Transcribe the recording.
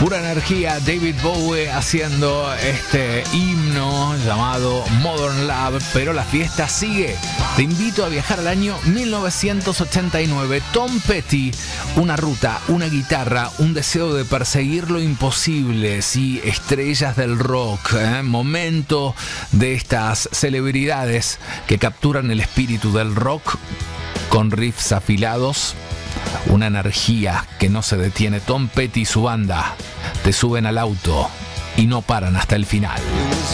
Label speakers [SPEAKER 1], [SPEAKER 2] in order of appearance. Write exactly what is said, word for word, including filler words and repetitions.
[SPEAKER 1] Pura energía, David Bowie haciendo este himno llamado Modern Love, pero la fiesta sigue. Te invito a viajar al año mil novecientos ochenta y nueve. Tom Petty, una ruta, una guitarra, un deseo de perseguir lo imposible. Sí, estrellas del rock, ¿eh? Momento de estas celebridades que capturan el espíritu del rock con riffs afilados. Una energía que no se detiene. Tom Petty y su banda te suben al auto y no paran hasta el final.